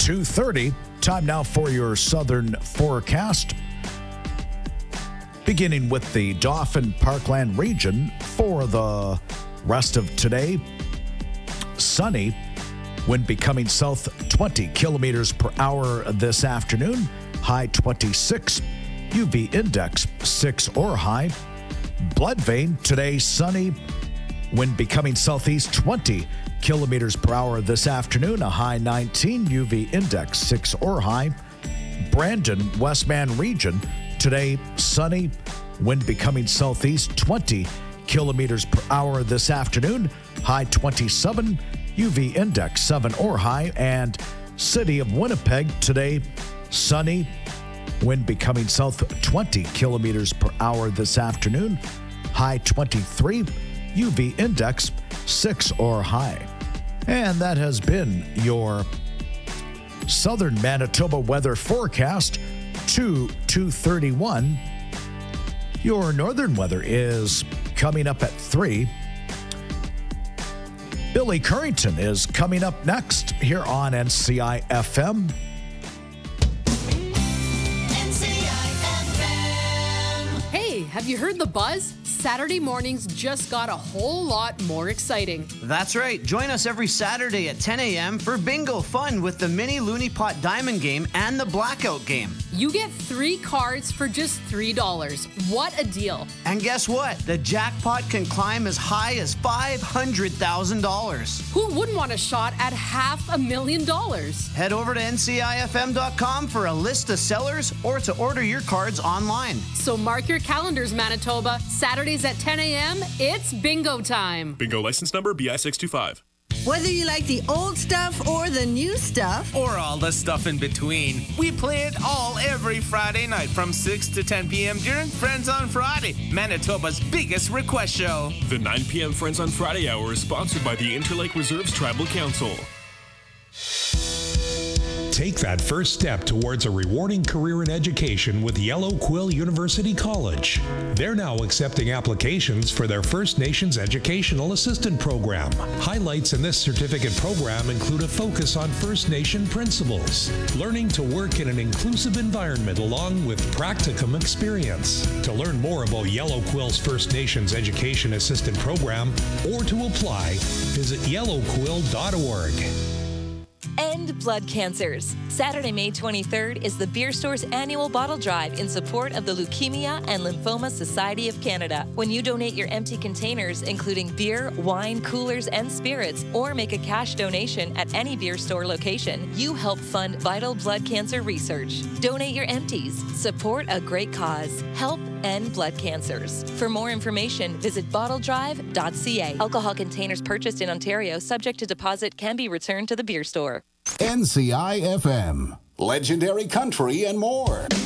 2:30. Time now for your southern forecast. Beginning with the Dauphin Parkland region for the rest of today. Sunny, wind becoming south 20 kilometers per hour this afternoon. High 26. UV index 6 or high. Blood vein today sunny. Wind becoming southeast 20 kilometers per hour this afternoon. A high 19. UV index 6 or high. Brandon, Westman region. Today sunny. Wind becoming southeast 20 kilometers per hour this afternoon. High 27. UV index 7 or high. And City of Winnipeg today sunny. Wind becoming south 20 kilometers per hour this afternoon. High 23. UV index 6 or high. And that has been your southern Manitoba weather forecast to 2:31. Your northern weather is coming up at 3. Billy Currington is coming up next here on NCI FM. Hey, have you heard the buzz? Saturday mornings just got a whole lot more exciting. That's right. Join us every Saturday at 10 a.m. for bingo fun with the mini Looney Pot Diamond game and the Blackout game. You get 3 cards for just $3. What a deal. And guess what? The jackpot can climb as high as $500,000. Who wouldn't want a shot at $500,000? Head over to ncifm.com for a list of sellers or to order your cards online. So mark your calendars, Manitoba. Saturdays at 10 a.m., it's bingo time. Bingo license number BI625. Whether you like the old stuff or the new stuff, or all the stuff in between, we play it all every Friday night from 6 to 10 p.m. during Friends on Friday, Manitoba's biggest request show. The 9 p.m. Friends on Friday hour is sponsored by the Interlake Reserves Tribal Council. Take that first step towards a rewarding career in education with Yellow Quill University College. They're now accepting applications for their First Nations Educational Assistant Program. Highlights in this certificate program include a focus on First Nation principles, learning to work in an inclusive environment along with practicum experience. To learn more about Yellow Quill's First Nations Education Assistant Program or to apply, visit yellowquill.org. End blood cancers. Saturday, May 23rd is the Beer Store's annual bottle drive in support of the Leukemia and Lymphoma Society of Canada. When you donate your empty containers, including beer, wine, coolers, and spirits, or make a cash donation at any Beer Store location, you help fund vital blood cancer research. Donate your empties. Support a great cause. Help end blood cancers. For more information, visit bottledrive.ca. Alcohol containers purchased in Ontario subject to deposit can be returned to the Beer Store. NCI FM, legendary country and more.